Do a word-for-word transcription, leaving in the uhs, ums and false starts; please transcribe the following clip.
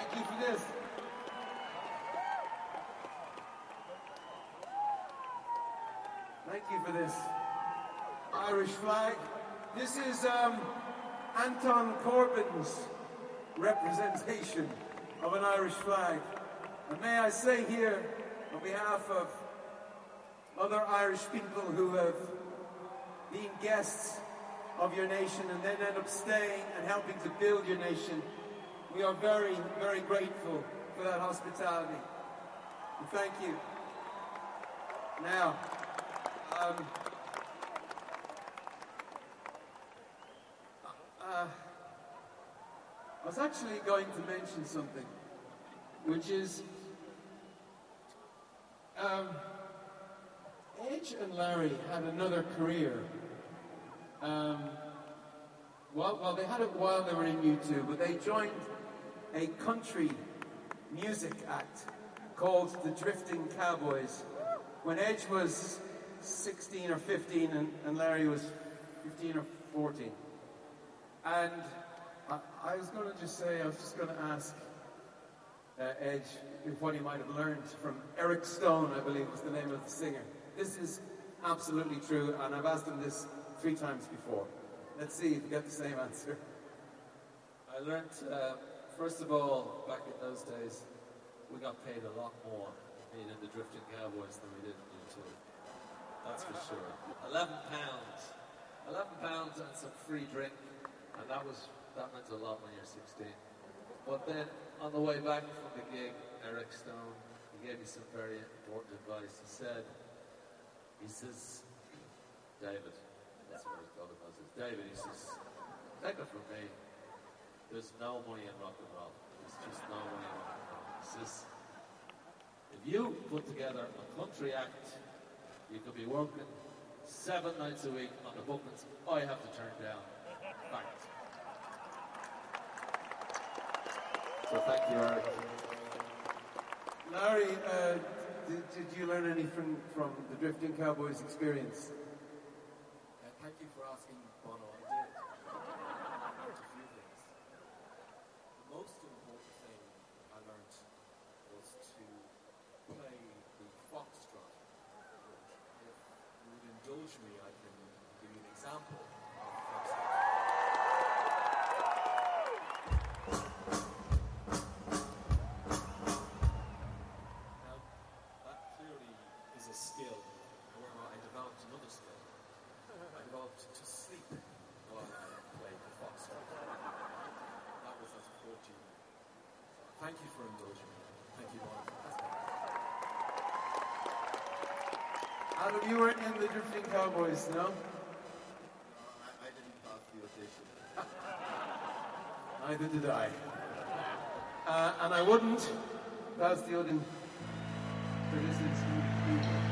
Thank you for this. Thank you for this Irish flag. This is um, Anton Corbyn's representation of an Irish flag. And may I say here, on behalf of other Irish people who have been guests of your nation and then end up staying and helping to build your nation, we are very, very grateful for that hospitality. And thank you. Now, um, uh, I was actually going to mention something, which is um, Edge and Larry had another career. Um, well, well, they had it while they were in U two, but they joined a country music act called the Drifting Cowboys when Edge was sixteen or fifteen and, and Larry was fifteen or fourteen. And I, I was going to just say, I was just going to ask uh, Edge if what he might have learned from Eric Stone, I believe was the name of the singer. This is absolutely true, and I've asked him this three times before. Let's see if we get the same answer. I learned, uh, first of all, back in those days, we got paid a lot more being in the Drifting Cowboys than we did in U two. That's for sure. Eleven pounds. Eleven pounds and some free drink, and that was that meant a lot when you're sixteen. But then, on the way back from the gig, Eric Stone, he gave me some very important advice. He said, he says, David, that's what I called him, I says, David, he says, take it from me, there's no money in rock and roll. There's just no money in rock and roll. He says, if you put together a country act, you could be working seven nights a week on the bookings I have to turn down. Fact. So thank you, Eric. Larry, uh, did, did you learn anything from the Drifting Cowboys experience? Uh, thank you for asking, Bono. I did. I learned a few things. The most important thing I learned was to play the foxtrot. If you would indulge me, I can give you an example of the foxtrot. Now, that clearly is a skill. However, I developed another skill. I developed to sleep while I played the foxtrot. That was as a fourteen. Thank you for indulging me. Thank you, Bono. Adam, you weren't in the Drifting Cowboys, no? No, I, I didn't pass the audition. Neither did I. Uh, and I wouldn't pass the audition for this instrument either.